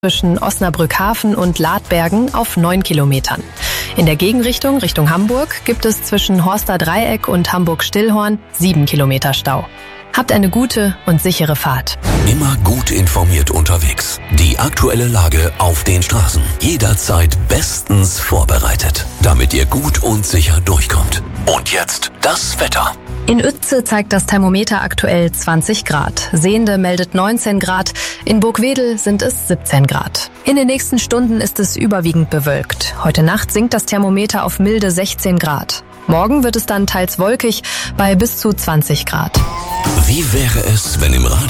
zwischen Osnabrück-Hafen und Ladbergen auf 9 Kilometern. In der Gegenrichtung, Richtung Hamburg, gibt es zwischen Horster Dreieck und Hamburg-Stillhorn 7 Kilometer Stau. Habt eine gute und sichere Fahrt. Immer gut informiert unterwegs. Die aktuelle Lage auf den Straßen. Jederzeit bestens vorbereitet, damit ihr gut und sicher durchkommt. Und jetzt das Wetter. In Uetze zeigt das Thermometer aktuell 20 Grad. Sehende meldet 19 Grad. In Burgwedel sind es 17 Grad. In den nächsten Stunden ist es überwiegend bewölkt. Heute Nacht sinkt das Thermometer auf milde 16 Grad. Morgen wird es dann teils wolkig bei bis zu 20 Grad. Wie wäre es, wenn im Radio